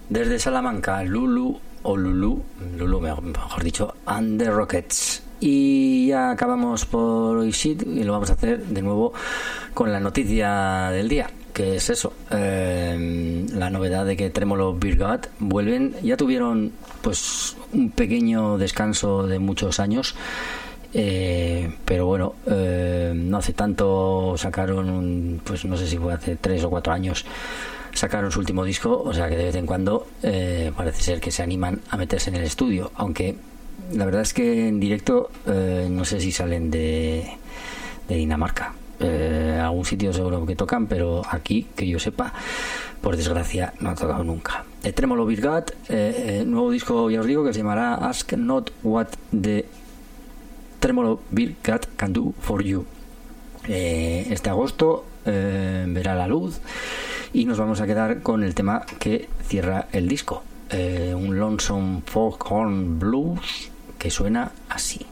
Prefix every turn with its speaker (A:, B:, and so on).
A: Desde Salamanca, Lulu mejor dicho, and the Rockets. Y ya acabamos por hoy sí, y lo vamos a hacer de nuevo con la noticia del día, que es eso, la novedad de que Tremolo Beer God vuelven. Ya tuvieron pues un pequeño descanso de muchos años, pero bueno, no hace tanto sacaron pues no sé si fue hace 3 o 4 años, sacaron su último disco, o sea que de vez en cuando parece ser que se animan a meterse en el estudio, aunque la verdad es que en directo no sé si salen de Dinamarca. Algún sitio seguro que tocan, pero aquí, que yo sepa, por desgracia no ha tocado nunca. Tremolo Beer God, nuevo disco, ya os digo, que se llamará Ask Not What the Tremolo Beer God Can Do For You. Este agosto verá la luz y nos vamos a quedar con el tema que cierra el disco, un Lonesome Foghorn Blues que suena así.